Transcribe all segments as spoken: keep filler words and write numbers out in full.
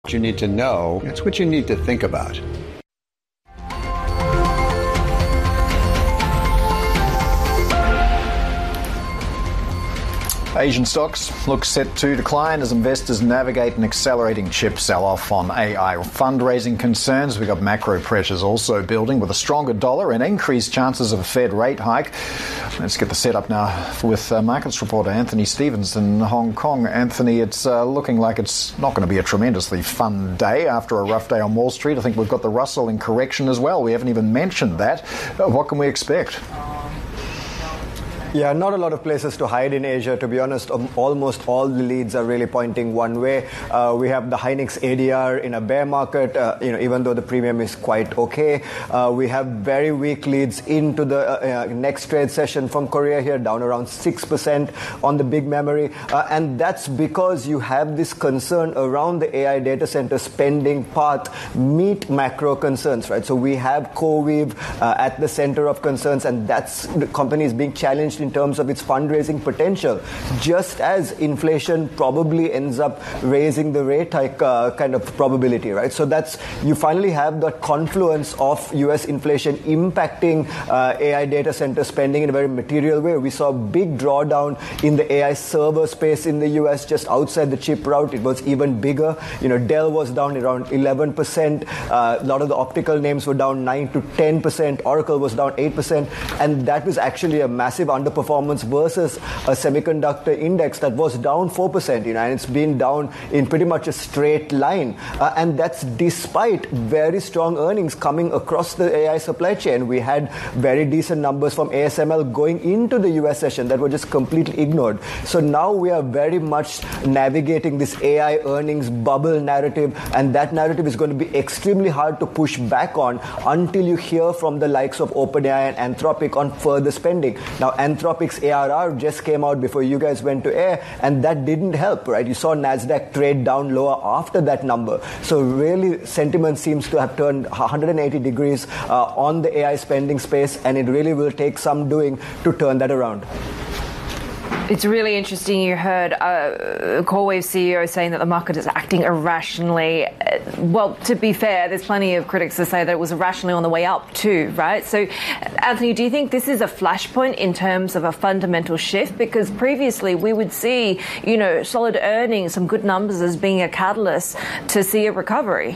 you need to know. It's what you need to think about. Asian stocks look set to decline as investors navigate an accelerating chip sell-off on A I fundraising concerns. We've got macro pressures also building with a stronger dollar and increased chances of a Fed rate hike. Let's get the setup now with uh, markets reporter Anthony Stevens in Hong Kong. Anthony, it's uh, looking like it's not going to be a tremendously fun day after a rough day on Wall Street. I think we've got the Russell in correction as well. We haven't even mentioned that. Uh, what can we expect? Yeah, not a lot of places to hide in Asia, to be honest. Um, almost all the leads are really pointing one way. Uh, we have the Hynix A D R in a bear market, uh, you know, even though the premium is quite okay. Uh, we have very weak leads into the uh, uh, next trade session from Korea here, down around six percent on the big memory. Uh, and that's because you have this concern around the A I data center spending path meet macro concerns, right? So we have CoreWeave uh, at the center of concerns, and that's the company is being challenged in terms of its fundraising potential, just as inflation probably ends up raising the rate hike uh, kind of probability, right? So that's, you finally have that confluence of U S inflation impacting uh, A I data center spending in a very material way. We saw a big drawdown in the A I server space in the U S just outside the chip route. It was even bigger. You know, Dell was down around eleven percent. Uh, a lot of the optical names were down nine to ten percent. Oracle was down eight percent. And that was actually a massive under performance versus a semiconductor index that was down four percent, you know, and it's been down in pretty much a straight line. Uh, and that's despite very strong earnings coming across the A I supply chain. We had very decent numbers from A S M L going into the U S session that were just completely ignored. So now we are very much navigating this A I earnings bubble narrative, and that narrative is going to be extremely hard to push back on until you hear from the likes of OpenAI and Anthropic on further spending. Now, Anthropic's A R R just came out before you guys went to air, and that didn't help, right? You saw NASDAQ trade down lower after that number. So really, sentiment seems to have turned one hundred eighty degrees uh, on the A I spending space, and it really will take some doing to turn that around. It's really interesting. You heard uh, CoreWeave C E O saying that the market is acting irrationally. Uh, well, to be fair, there's plenty of critics that say that it was irrationally on the way up too, right? So, Anthony, do you think this is a flashpoint in terms of a fundamental shift? Because previously we would see, you know, solid earnings, some good numbers as being a catalyst to see a recovery.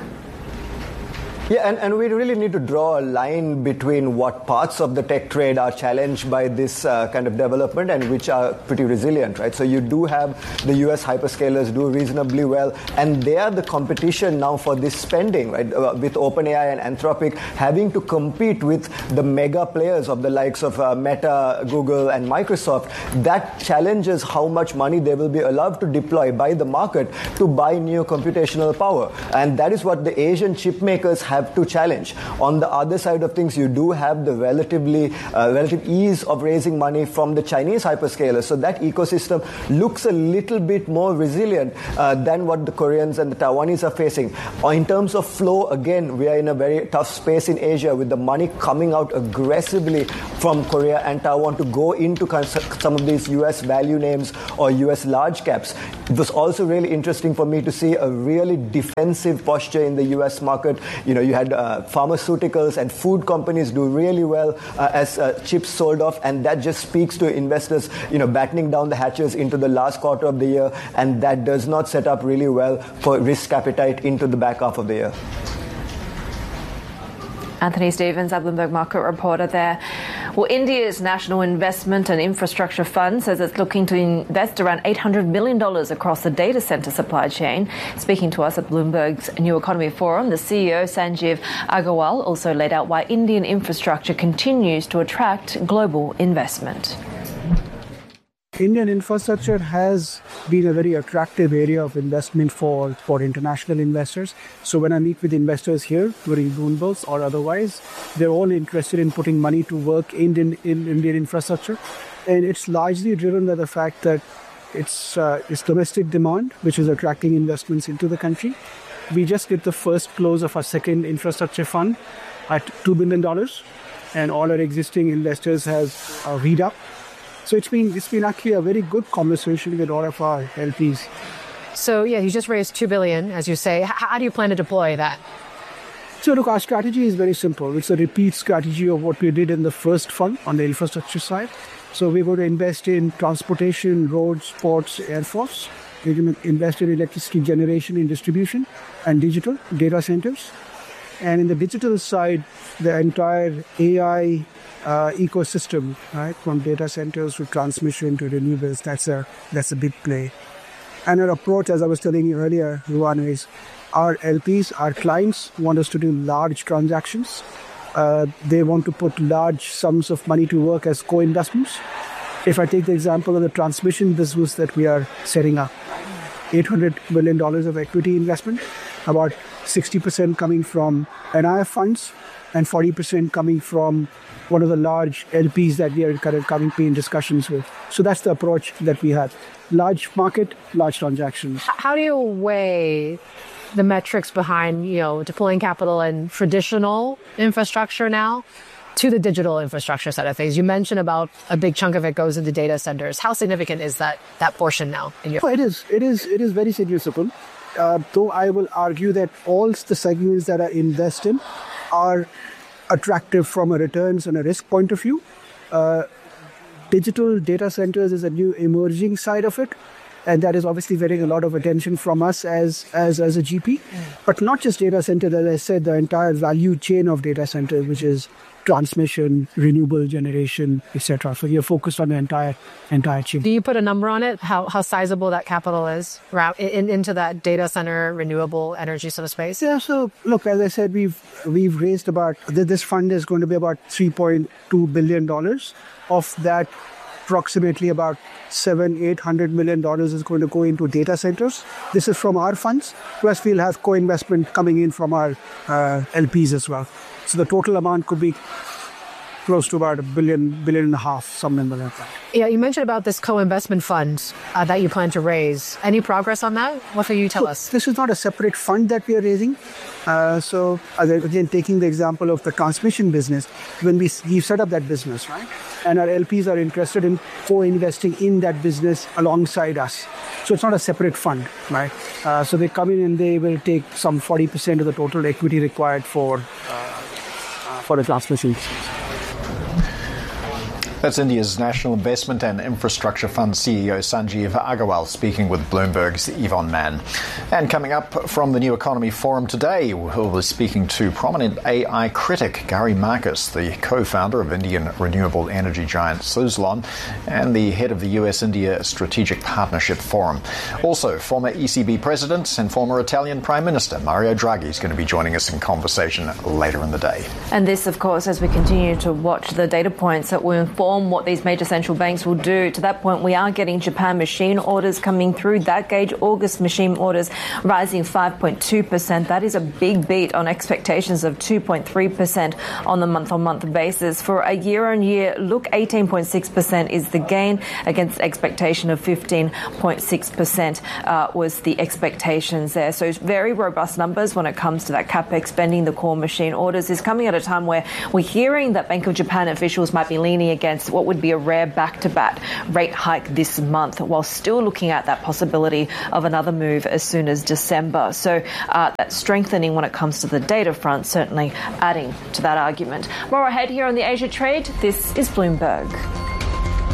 Yeah, and, and we really need to draw a line between what parts of the tech trade are challenged by this uh, kind of development and which are pretty resilient, right? So you do have the U S hyperscalers do reasonably well, and they are the competition now for this spending, right? Uh, with OpenAI and Anthropic having to compete with the mega players of the likes of uh, Meta, Google, and Microsoft. That challenges how much money they will be allowed to deploy by the market to buy new computational power. And that is what the Asian chip makers have have to challenge. On the other side of things, you do have the relatively uh, relative ease of raising money from the Chinese hyperscalers. So that ecosystem looks a little bit more resilient uh, than what the Koreans and the Taiwanese are facing. In terms of flow, again, we are in a very tough space in Asia with the money coming out aggressively from Korea and Taiwan to go into some of these U S value names or U S large caps. It was also really interesting for me to see a really defensive posture in the U S market. You know, you had uh, pharmaceuticals and food companies do really well uh, as uh, chips sold off, and that just speaks to investors, you know, battening down the hatches into the last quarter of the year, and that does not set up really well for risk appetite into the back half of the year. Anthony Stevens, our Bloomberg market reporter there. Well, India's National Investment and Infrastructure Fund says it's looking to invest around eight hundred million dollars across the data center supply chain. Speaking to us at Bloomberg's New Economy Forum, the C E O, Sanjeev Agarwal, also laid out why Indian infrastructure continues to attract global investment. Indian infrastructure has been a very attractive area of investment for, for international investors. So when I meet with investors here during Bloomberg or otherwise, they're all interested in putting money to work in, in, in Indian infrastructure. And it's largely driven by the fact that it's, uh, it's domestic demand, which is attracting investments into the country. We just did the first close of our second infrastructure fund at two billion dollars, and all our existing investors have uh, re-up. So it's been it's been actually a very good conversation with all of our L Ps. So, yeah, you just raised two billion dollars, as you say. H- how do you plan to deploy that? So, look, our strategy is very simple. It's a repeat strategy of what we did in the first fund on the infrastructure side. So, we're going to invest in transportation, roads, ports, air force. We're going to invest in electricity generation and distribution and digital data centers. And in the digital side, the entire A I uh, ecosystem, right, from data centers to transmission to renewables, that's a that's a big play. And our approach, as I was telling you earlier, Ruan, is our L Ps, our clients want us to do large transactions. Uh, they want to put large sums of money to work as co-investments. If I take the example of the transmission business that we are setting up, eight hundred million dollars of equity investment, about sixty percent coming from N I F funds and forty percent coming from one of the large L Ps that we are currently in discussions with. So that's the approach that we have. Large market, large transactions. How do you weigh the metrics behind, you know, deploying capital in traditional infrastructure now to the digital infrastructure side of things? You mentioned about a big chunk of it goes into data centers. How significant is that that portion now in your? Oh, it is. It is. It is very significant. Uh, though I will argue that all the segments that I invest in are attractive from a returns and a risk point of view. Uh, digital data centers is a new emerging side of it. And that is obviously getting a lot of attention from us as as, as a G P. Mm. But not just data center, as I said, the entire value chain of data centers, which is transmission, renewable generation, et cetera. So you're focused on the entire entire chain. Do you put a number on it? How how sizable that capital is in, into that data center, renewable energy sort of space? Yeah. So look, as I said, we've we've raised about this fund is going to be about three point two billion dollars. Of that, approximately about seven, eight hundred million dollars is going to go into data centers. This is from our funds. Plus, we'll have co-investment coming in from our uh, L Ps as well. So the total amount could be close to about a billion, billion and a half, something like that. Yeah, you mentioned about this co-investment fund uh, that you plan to raise. Any progress on that? What can you tell so us? This is not a separate fund that we are raising. Uh, so again, taking the example of the transmission business, when we, we set up that business, right? And our L Ps are interested in co-investing in that business alongside us. So it's not a separate fund, right? Uh, so they come in and they will take some forty percent of the total equity required for, uh, for the transmission. That's India's National Investment and Infrastructure Fund C E O Sanjeev Agarwal speaking with Bloomberg's Yvonne Mann. And coming up from the New Economy Forum today, we'll be speaking to prominent A I critic Gary Marcus, the co-founder of Indian renewable energy giant Suzlon and the head of the U S India Strategic Partnership Forum. Also, former E C B President and former Italian Prime Minister Mario Draghi is going to be joining us in conversation later in the day. And this, of course, as we continue to watch the data points that will inform what these major central banks will do. To that point, we are getting Japan machine orders coming through. That gauge August machine orders rising five point two percent. That is a big beat on expectations of two point three percent on the month-on-month basis. For a year-on-year look, eighteen point six percent is the gain against expectation of fifteen point six percent uh, was the expectations there. So very robust numbers when it comes to that capex spending. The core machine orders is coming at a time where we're hearing that Bank of Japan officials might be leaning against what would be a rare back-to-back rate hike this month, while still looking at that possibility of another move as soon as December. So uh, that strengthening when it comes to the data front, certainly adding to that argument. More ahead here on the Asia Trade. This is Bloomberg.